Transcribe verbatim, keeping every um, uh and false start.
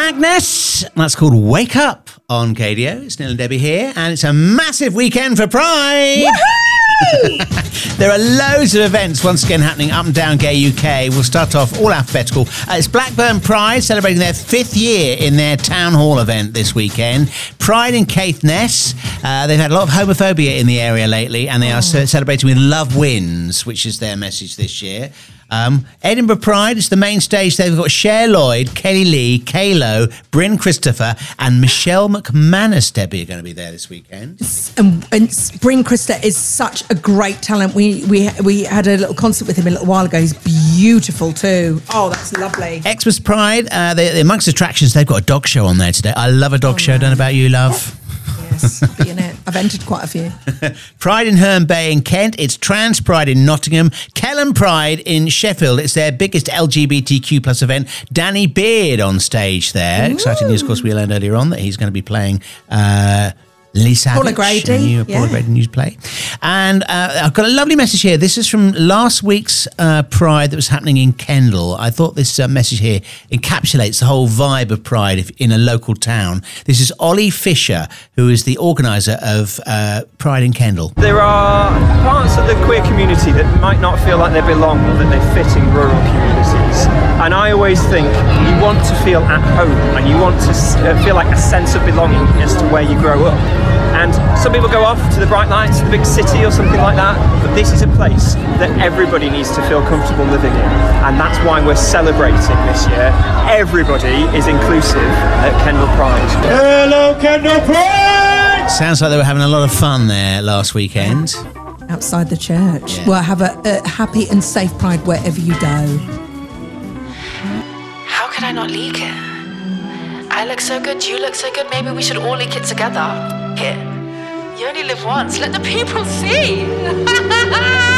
Agnes. That's called Wake Up on K D O. It's Neil and Debbie here, and it's a massive weekend for Pride. There are loads of events once again happening up and down Gay U K. We'll start off all alphabetical. Uh, it's Blackburn Pride celebrating their fifth year in their town hall event this weekend. Pride in Caithness. Uh, they've had a lot of homophobia in the area lately, and they are oh. celebrating with Love Wins, which is their message this year. Um, Edinburgh Pride is the main stage. They've got Cher Lloyd, Kelly Lee, Kalo, Bryn Christopher, and Michelle McManus, Debbie, are going to be there this weekend. And, and Bryn Christopher is such a great talent. We we we had a little concert with him a little while ago. He's beautiful too. Oh, that's lovely. Xmas Pride, uh, they, they, amongst attractions, they've got a dog show on there today. I love a dog oh, show. Don't know about you, love. Yes, be in it. I've entered quite a few. Pride in Herne Bay in Kent. It's Trans Pride in Nottingham. Kelham Pride in Sheffield. It's their biggest L G B T Q plus event. Danny Beard on stage there. Ooh. Exciting news, of course, we learned earlier on that he's going to be playing uh, Lee Savage. Paula Grady. New Paula yeah. Grady news play. And uh, I've got a lovely message here. This is from last week's uh, Pride that was happening in Kendal. I thought this uh, message here encapsulates the whole vibe of Pride if, in a local town. This is Ollie Fisher, who is the organiser of uh, Pride in Kendal. There are parts of the queer community that might not feel like they belong or that they fit in rural communities. And I always think you want to feel at home and you want to feel like a sense of belonging as to where you grow up. And some people go off to the bright lights, the big city or something like that, but this is a place that everybody needs to feel comfortable living in, and that's why we're celebrating this year. Everybody is inclusive at Kendal Pride. Hello, Kendal Pride! Sounds like they were having a lot of fun there last weekend. Outside the church. Yeah. Well, have a, a happy and safe Pride wherever you go. How could I not leak it? I look so good, you look so good, maybe we should all leak it together. It. You only live once, let the people see.